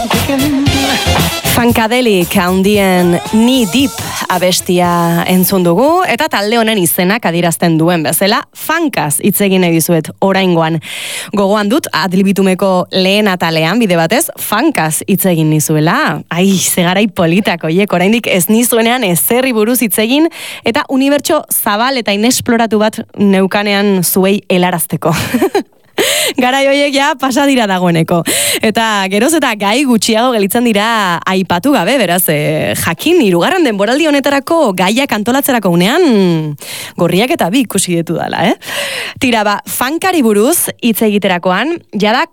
Funkadelic handien Knee Deep abestia entzun dugu, eta talde honen izenak adierazten duen bezala, funkaz hitz egin nahi dizuet oraingoan. Gogoan dut, Adlibitumeko lehen atalean, bide batez, funkaz hitz egin nizuela. Ai, zegarai politak, oiek, oraindik ez nizuenean ezerri buruz hitz egin, eta unibertso zabal eta inesploratu bat neukanean zuei helarazteko. Garai horiek ja pasa dira dagoeneko. Eta geroz eta gai gutxiago gelitzen dira aipatu gabe, beraz, jakin, 3. denboraldi honetarako gaiak antolatzerako unean, gorriak eta bi ikusi ditu dala, Tira, funkari buruz hitz egiterakoan, jada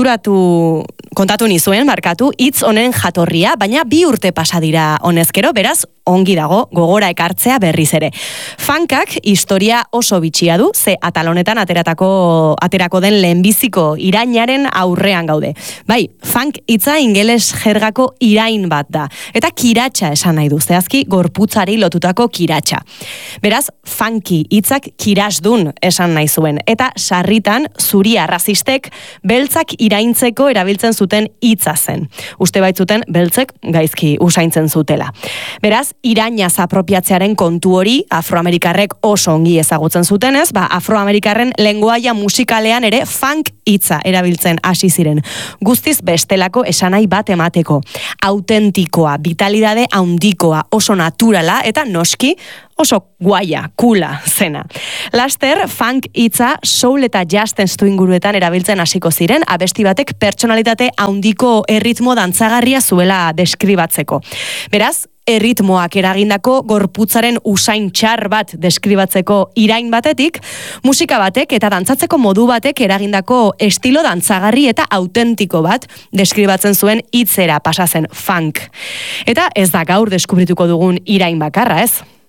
kontatu nizuen, hitz honen jatorria, baina 2 urte pasa dira honezkero, beraz, ongi dago gogora ekartzea berriz ere. Funkak historia oso bitxia du, ze atal honetan aterako den lehenbiziko irainaren aurrean gaude. Bai, funk hitza ingeles jergako irain bat da, eta kiratxa esan nahi du, zehazki gorputzari lotutako kiratxa. Beraz, funky hitzak kirasdun esan nahi zuen, eta sarritan zuri arrazistek beltzak iraintzeko erabiltzen zuten hitza zen. Uste baitzuten beltzek gaizki usaintzen zutela. Beraz, irainaz apropiatzearen kontu hori afroamerikarrek oso ongi ezagutzen zutenez, afroamerikarren lengoaia musikalean ere funk hitza erabiltzen hasi ziren. Guztiz bestelako esanai bat emateko. Autentikoa, vitalidade handikoa, oso naturala eta noski oso guaia, kula zena. Laster, funk hitza soul eta jazz testuinguruetan erabiltzen hasiko ziren, abesti batek pertsonalitate handiko erritmo dantzagarria zuela deskribatzeko. Beraz, erritmoak eragindako gorputzaren usain txar bat deskribatzeko irain batetik, musika batek eta dantzatzeko modu batek eragindako estilo dantzagarri eta autentiko bat deskribatzen zuen hitzera pasa zen funk. Eta ez da gaur deskubrituko dugun irain bakarra, ez?